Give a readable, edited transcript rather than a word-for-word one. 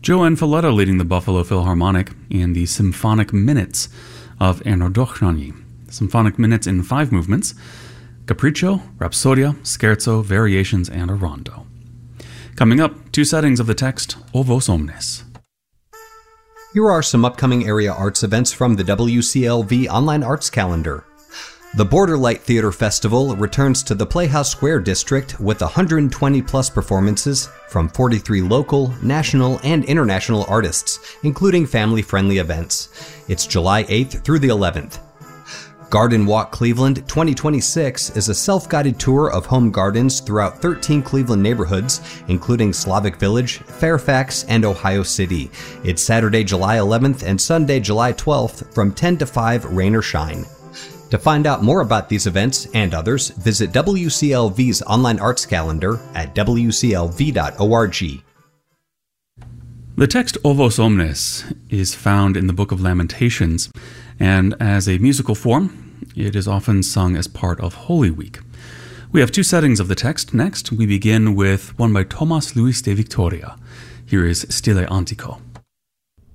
Joanne Falletta leading the Buffalo Philharmonic in the Symphonic Minutes of Erno Dochnyi. Symphonic Minutes in 5 movements: Capriccio, Rhapsodia, Scherzo, Variations, and a Rondo. Coming up, 2 settings of the text, O Vos Omnes. Here are some upcoming area arts events from the WCLV Online Arts Calendar. The Borderlight Theater Festival returns to the Playhouse Square District with 120-plus performances from 43 local, national, and international artists, including family-friendly events. It's July 8th through the 11th. Garden Walk Cleveland 2026 is a self-guided tour of home gardens throughout 13 Cleveland neighborhoods, including Slavic Village, Fairfax, and Ohio City. It's Saturday, July 11th and Sunday, July 12th from 10 to 5, rain or shine. To find out more about these events and others, visit WCLV's online arts calendar at wclv.org. The text O Vos Omnes is found in the Book of Lamentations, and as a musical form, it is often sung as part of Holy Week. We have 2 settings of the text. Next, we begin with one by Tomás Luis de Victoria. Here is Stile Antico.